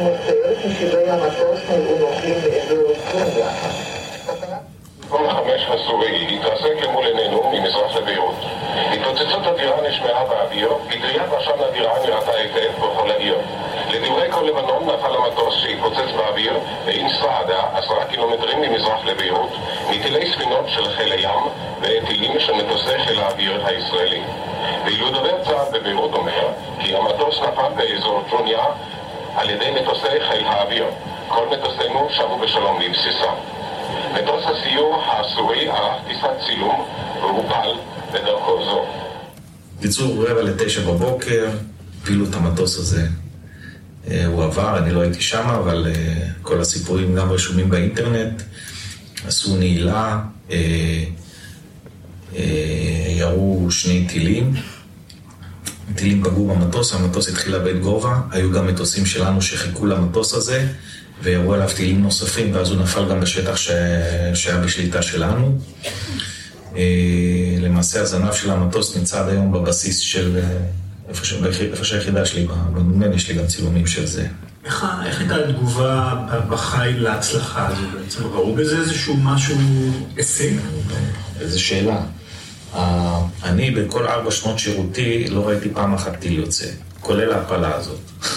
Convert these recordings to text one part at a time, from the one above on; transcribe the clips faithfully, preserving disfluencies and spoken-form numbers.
מוסר כי שירי המטוס נראו נוחים לעבר טוניה. כל חמש הסורי התרסק למול עינינו ממזרח לביירות. התפוצצות אדירה נשמעה באוויר, פטריית עשן אדירה נראתה היטב בכל העיר. לדברי כל לבנון נפל המטוס שהתפוצץ באוויר בעין סעדה, עשרה קילומטרים ממזרח לביירות, מטילי ספינות של חיל הים וטילים של מטוסי חיל האוויר הישראלי. ואילו דובר צה"ל בביירות אומר כי המטוס נפל באזור טוניה על ידי מטוסי חיל האוויר. כל מטוסינו שבו בשלום לבסיסם. מטוס הסיור הסורי ערך טיסת צילום והופל בדרכו זו. ביצעו רבע לתשע בבוקר, הפילו את המטוס הזה. הוא עבר, אני לא הייתי שם, אבל כל הסיפורים גם רשומים באינטרנט. עשו נעילה, ירו שני טילים. טילים פגעו במטוס, המטוס התחיל לאבד גובה. היו גם מטוסים שלנו שחיכו למטוס הזה. וירו עליו טילים נוספים, ואז הוא נפל גם בשטח ש... שהיה בשליטה שלנו. למעשה הזנב של המטוס נמצא עד היום בבסיס של איפה, ש... איפה שהיחידה שלי, בנומן יש לי גם צילומים של זה. איך, איך הייתה התגובה בחיל להצלחה הזו בעצם? ראו בזה איזשהו משהו הישג? איזו שאלה. אני בכל ארבע שנות שירותי לא ראיתי פעם אחת טיל יוצא. כולל ההפלה הזאת.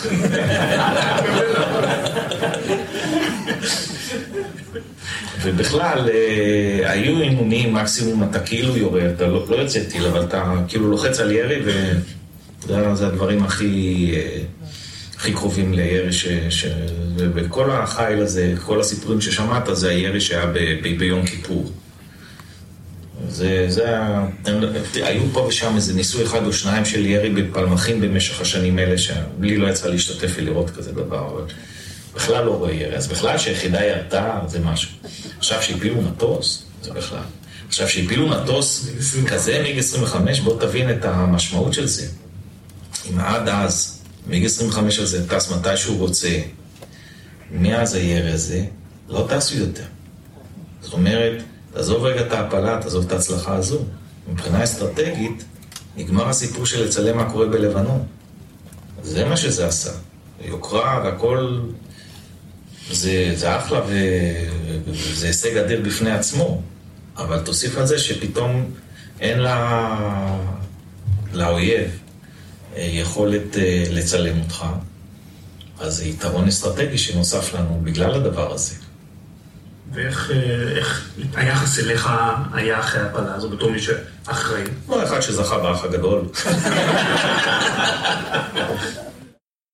ובכלל, היו אימונים, מקסימום אתה כאילו יורה, אתה לא, לא יוצא טיל, אבל אתה כאילו לוחץ על ירי, וזה הדברים הכי, הכי קרובים לירי, ש, ש, ובכל החיל הזה, כל הסיפורים ששמעת, זה הירי שהיה ב, ב, ביום כיפור. זה, זה, היו פה ושם איזה ניסוי אחד או שניים של ירי בפלמחים במשך השנים האלה, שבלי לא יצא להשתתף ולראות כזה דבר, אבל בכלל לא רואה ירי. אז בכלל שהיחידה ירתה זה משהו. עכשיו שהפילו מטוס, זה בכלל. עכשיו שהפילו מטוס כזה מיג עשרים וחמש, בוא תבין את המשמעות של זה. אם עד אז, מיג עשרים וחמש הזה טס מתי שהוא רוצה, מאז הירי הזה, לא טסו יותר. זאת אומרת, תעזוב רגע את ההפלה, תעזוב את ההצלחה הזו. מבחינה אסטרטגית, נגמר הסיפור של לצלם מה קורה בלבנון. זה מה שזה עשה. יוקרה והכל, זה, זה אחלה וזה הישג אדיר בפני עצמו. אבל תוסיף על זה שפתאום אין לה, לאויב יכולת לצלם אותך. אז זה יתרון אסטרטגי שנוסף לנו בגלל הדבר הזה. ואיך איך, היחס אליך היה אחרי הפעלה הזו, בתור מי שאחראי? לא אחד שזכה באח הגדול.